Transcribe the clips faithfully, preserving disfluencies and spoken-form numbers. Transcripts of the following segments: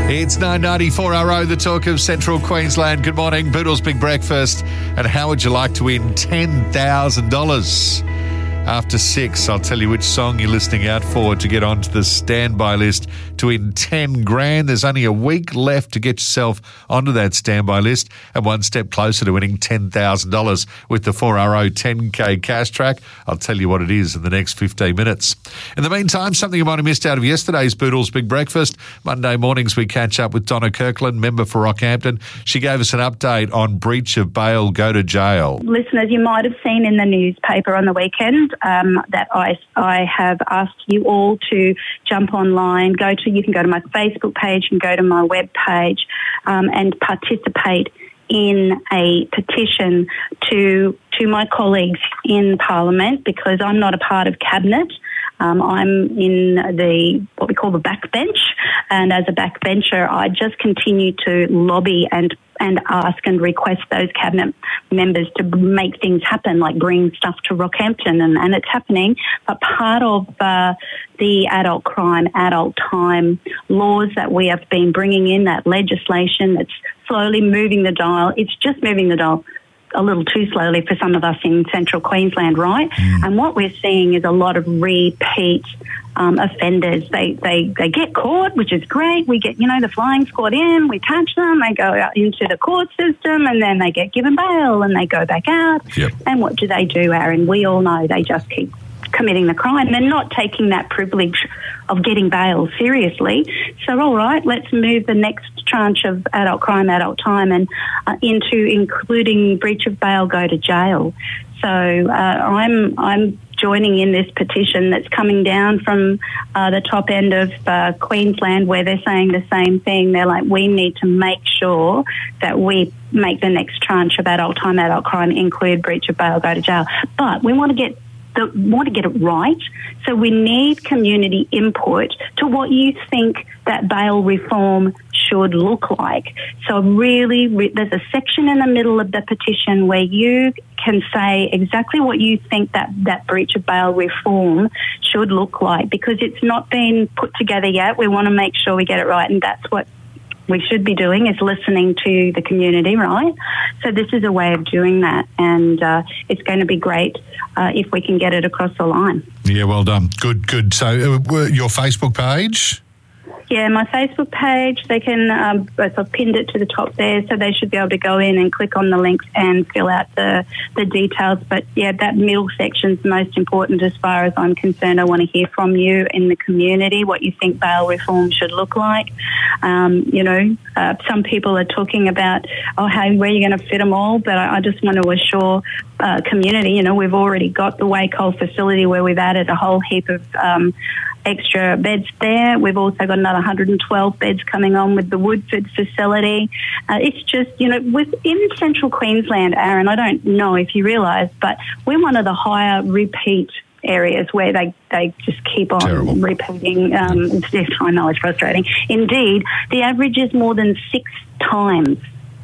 It's nine ninety-four R O, the talk of Central Queensland. Good morning, Boodle's Big Breakfast. And how would you like to win ten thousand dollars? After six, I'll tell you which song you're listening out for to get onto the standby list to win ten grand. There's only a week left to get yourself onto that standby list and one step closer to winning ten thousand dollars with the four R O ten K cash track. I'll tell you what it is in the next fifteen minutes. In the meantime, something you might have missed out of yesterday's Boodle's Big Breakfast. Monday mornings, we catch up with Donna Kirkland, member for Rockhampton. She gave us an update on breach of bail, go to jail. Listeners, you might have seen in the newspaper on the weekend Um, that I, I have asked you all to jump online, go to, you can go to my Facebook page and go to my web page um, and participate in a petition to to my colleagues in Parliament, because I'm not a part of Cabinet. Um, I'm in the what we call the backbench, and as a backbencher, I just continue to lobby and and ask and request those cabinet members to make things happen, like bring stuff to Rockhampton, and, and it's happening. But part of uh, the adult crime, adult time laws that we have been bringing in, that legislation that's slowly moving the dial, it's just moving the dial a little too slowly for some of us in Central Queensland, right? Mm. And what we're seeing is a lot of repeat um, offenders. They, they they get caught, which is great. We get, you know, the flying squad in, we catch them, they go out into the court system, and then they get given bail and they go back out. Yep. And what do they do, Aaron? We all know they just keep committing the crime. They're not taking that privilege of getting bail seriously. So, all right, let's move the next tranche of adult crime, adult time, and uh, into including breach of bail, go to jail. So uh, I'm I'm joining in this petition that's coming down from uh, the top end of uh, Queensland, where they're saying the same thing. They're like, we need to make sure that we make the next tranche of adult time, adult crime include breach of bail, go to jail. But we want to get the, want to get it right. So we need community input to what you think that bail reform should look like. So really, re- there's a section in the middle of the petition where you can say exactly what you think that, that breach of bail reform should look like, because it's not been put together yet. We want to make sure we get it right, and that's what we should be doing, is listening to the community, right? So this is a way of doing that, and uh, it's going to be great uh, if we can get it across the line. Yeah, well done. Good, good. So uh, your Facebook page? Yeah, my Facebook page, they can, um, I've pinned it to the top there, so they should be able to go in and click on the links and fill out the, the details. But yeah, that middle section's the most important as far as I'm concerned. I want to hear from you in the community, what you think bail reform should look like. Um, you know, uh, some people are talking about, oh, hey, where are you going to fit them all? But I, I just want to assure uh, community, you know, we've already got the Wacol facility where we've added a whole heap of um, extra beds there. We've also got another one hundred twelve beds coming on with the Woodford facility. Uh, it's just, you know, within Central Queensland, Aaron, I don't know if you realise, but we're one of the higher repeat areas where they, they just keep on Terrible. repeating. Um, it's, I know it's frustrating. Indeed, the average is more than six times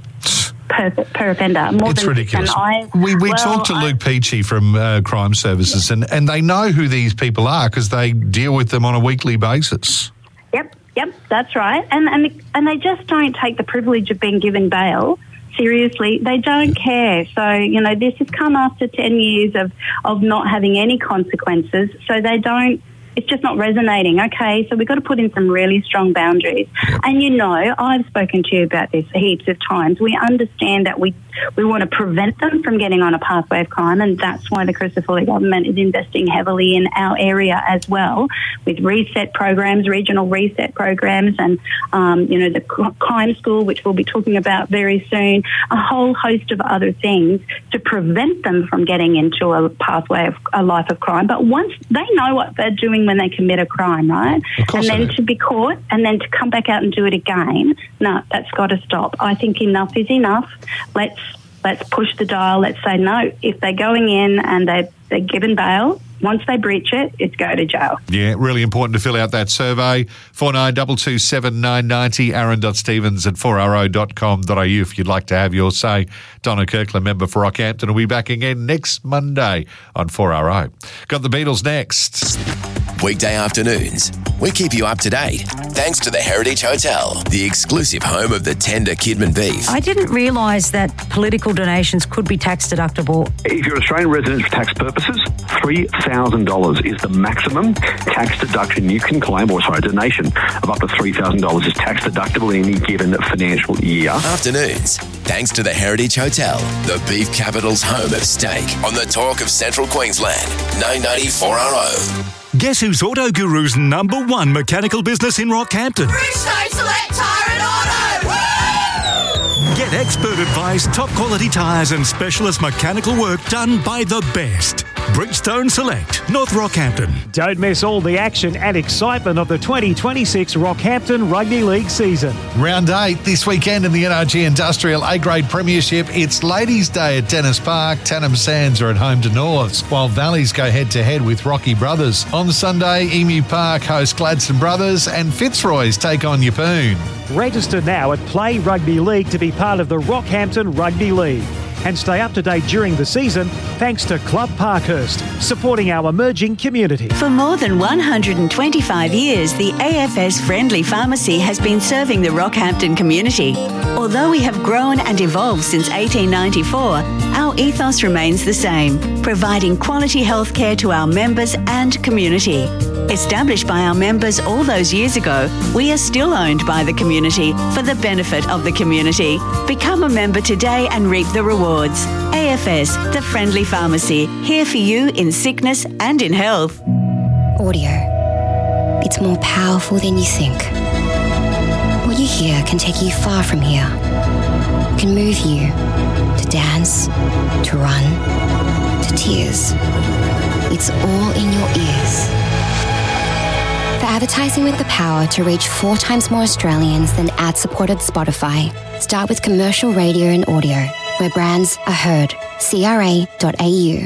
per, per offender. More It's than ridiculous. Six, I, we we well, talked to I, Luke Peachy from uh, Crime Services, and, and they know who these people are because they deal with them on a weekly basis. Yep, yep, that's right. And, and, and they just don't take the privilege of being given bail seriously. They don't care. So, you know, this has come after ten years of, of not having any consequences. So they don't, it's just not resonating. Okay, so we've got to put in some really strong boundaries. And, you know, I've spoken to you about this heaps of times. We understand that we we want to prevent them from getting on a pathway of crime, and that's why the Crisafulli government is investing heavily in our area as well, with reset programs, regional reset programs, and, um, you know, the crime school, which we'll be talking about very soon, a whole host of other things to prevent them from getting into a pathway of a life of crime. But once they know what they're doing when they commit a crime, right? And then to be caught and then to come back out and do it again, no, that's got to stop. I think enough is enough. Let's let's push the dial. Let's say no. If they're going in and they they're given bail, Once they breach it, it's go to jail. Yeah, really important to fill out that survey. four nine two two seven nine nine zero, aaron.stevens at four r o dot com dot a u if you'd like to have your say. Donna Kirkland, member for Rockhampton, will be back again next Monday on four R O. Got the Beatles next. Weekday afternoons, we keep you up to date thanks to the Heritage Hotel, the exclusive home of the tender Kidman beef. I didn't realise that political donations could be tax deductible. If you're an Australian resident for tax purposes, three thousand dollars is the maximum tax deduction you can claim, or sorry, donation of up to three thousand dollars is tax deductible in any given financial year. Afternoons, thanks to the Heritage Hotel, the beef capital's home of steak, on the talk of Central Queensland, nine ninety four R O. Guess who's Auto Guru's number one mechanical business in Rockhampton? Bridgestone Select Tyre and Auto! Woo! Get expert advice, top quality tyres and specialist mechanical work done by the best. Bridgestone Select, North Rockhampton. Don't miss all the action and excitement of the twenty twenty-six Rockhampton Rugby League season. Round eight this weekend in the N R G Industrial A-Grade Premiership. It's Ladies' Day at Dennis Park. Tannum Sands are at home to Norths, while Valleys go head-to-head with Rocky Brothers. On Sunday, Emu Park host Gladstone Brothers and Fitzroy's take on Yeppoon. Register now at Play Rugby League to be part of the Rockhampton Rugby League. And stay up to date during the season thanks to Club Parkhurst, supporting our emerging community. For more than one hundred twenty-five years, the A F S Friendly Pharmacy has been serving the Rockhampton community. Although we have grown and evolved since eighteen ninety-four, our ethos remains the same, providing quality health care to our members and community. Established by our members all those years ago, we are still owned by the community for the benefit of the community. Become a member today and reap the rewards. A F S, the Friendly Pharmacy, here for you in sickness and in health. Audio. It's more powerful than you think. What you hear can take you far from here. It can move you to dance, to run, to tears. It's all in your ears. For advertising with the power to reach four times more Australians than ad-supported Spotify, start with commercial radio and audio, where brands are heard. C R A dot A U.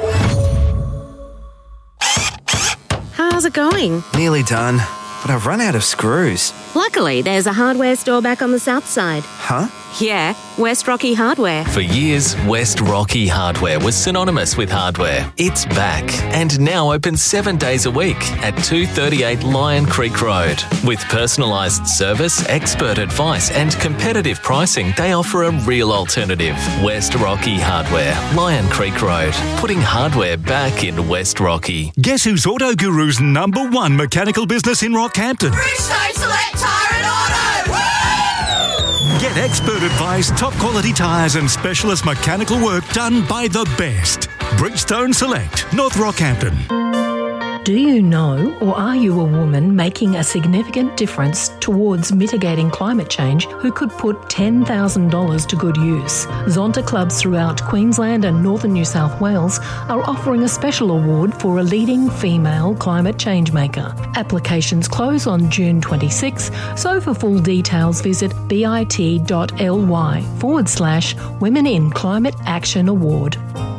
How's it going? Nearly done, but I've run out of screws. Luckily, there's a hardware store back on the south side. Huh? Yeah, West Rocky Hardware. For years, West Rocky Hardware was synonymous with hardware. It's back and now open seven days a week at two thirty-eight Lion Creek Road. With personalised service, expert advice and competitive pricing, they offer a real alternative. West Rocky Hardware, Lion Creek Road, putting hardware back in West Rocky. Guess who's Auto Guru's number one mechanical business in Rockhampton? Bridgestone Select Tyre and Auto! Woo! Get expert advice, top quality tyres and specialist mechanical work done by the best. Bridgestone Select, North Rockhampton. Do you know, or are you a woman making a significant difference towards mitigating climate change who could put ten thousand dollars to good use? Zonta clubs throughout Queensland and northern New South Wales are offering a special award for a leading female climate change maker. Applications close on June twenty-sixth, so for full details visit bit.ly forward slash Women in Climate Action Award.